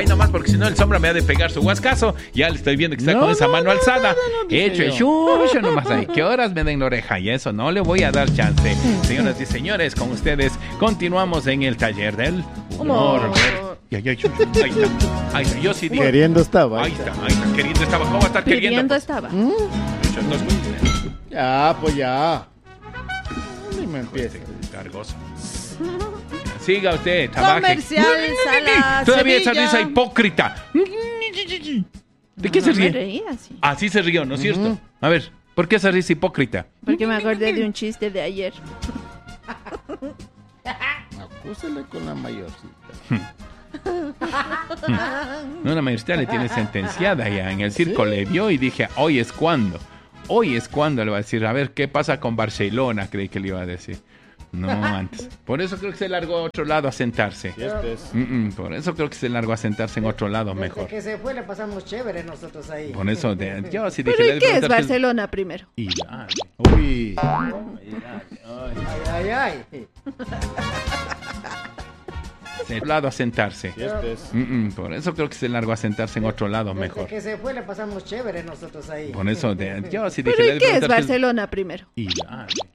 Ay, nomás porque si no el Sombra me ha de pegar su guascazo. Ya le estoy viendo que está con esa mano alzada. Hecho el chucho nomás ahí. ¿Qué horas me den la oreja? Y eso no le voy a dar chance. Señoras y señores, con ustedes continuamos en el taller del humor. Ahí está, yo sí digo. Queriendo estaba. Ahí está, queriendo estaba. ¿Cómo va a estar queriendo? Queriendo estaba. Ya, pues ya. Ni me empieza. Cargoso. Siga usted, tabaque. Comercial, sala, Todavía esa Sevilla. risa hipócrita. ¿De qué se No me ríe? reí así. Así se rió, ¿no es cierto? A ver, ¿por qué esa risa hipócrita? Porque me acordé de un chiste de ayer. Acúsale con la mayorcita. No, la mayoría le tiene sentenciada ya. En el circo le vio y dije, hoy es cuando. Hoy es cuando le va a decir, a ver, ¿qué pasa con Barcelona? Creí que le iba a decir. No, antes. Por eso creo que se largó a otro lado a sentarse. Por eso creo que se largó a sentarse en otro lado mejor. Desde que se fue le pasamos chévere nosotros ahí. Por eso, yo sí dije... ¿Pero y qué es Barcelona primero? Uy. Ay. Lado a sentarse. Por eso creo que se largó a sentarse en otro lado mejor. Desde que se fue le pasamos chévere nosotros ahí. Por eso, yo sí dije... ¿Pero y qué es Barcelona primero?